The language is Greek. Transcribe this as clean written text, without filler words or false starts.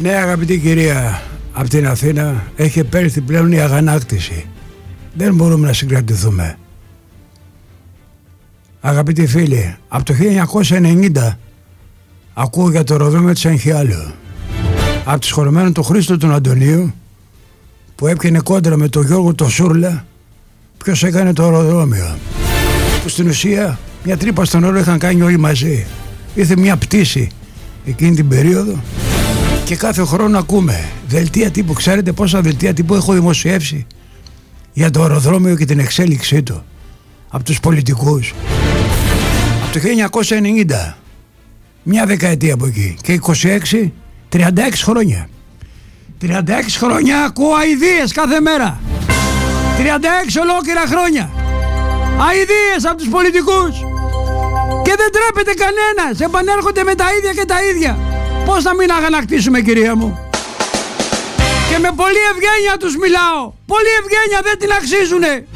Ναι, αγαπητή κυρία, από την Αθήνα έχει επέλθει πλέον η αγανάκτηση. Δεν μπορούμε να συγκρατηθούμε. Αγαπητοί φίλοι, από το 1990 ακούω για το αεροδρόμιο της Αγχιάλου. Από τη σχολωμένο του Χρήστο τον Αντωνίου, που έπιανε κόντρα με τον Γιώργο το Σούρλα, ποιος έκανε το αεροδρόμιο. Που στην ουσία μια τρύπα στον όρο είχαν κάνει όλοι μαζί. Ήρθε μια πτήση εκείνη την περίοδο και κάθε χρόνο ακούμε δελτία τύπου. Ξέρετε πόσα δελτία τύπου έχω δημοσιεύσει για το αεροδρόμιο και την εξέλιξή του από τους πολιτικούς. Από το 1990, μια δεκαετία από εκεί, και 26, 36 χρόνια. 36 χρόνια ακούω αηδίες κάθε μέρα. 36 ολόκληρα χρόνια. Αηδίες από τους πολιτικούς. Και δεν τρέπεται κανένας. Επανέρχονται με τα ίδια και τα ίδια. Πώς να μην αγανακτήσουμε, κυρία μου. Και με πολλή ευγένεια τους μιλάω. Πολλή ευγένεια, δεν την αξίζουνε.